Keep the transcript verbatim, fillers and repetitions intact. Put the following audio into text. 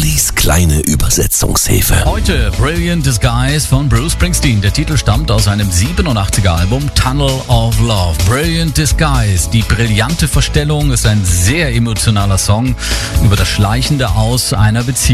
Odys kleine Übersetzungshilfe. Heute Brilliant Disguise von Bruce Springsteen. Der Titel stammt aus seinem siebenundachtziger Album Tunnel of Love. Brilliant Disguise, die brillante Verstellung, ist ein sehr emotionaler Song über das Schleichende aus einer Beziehung.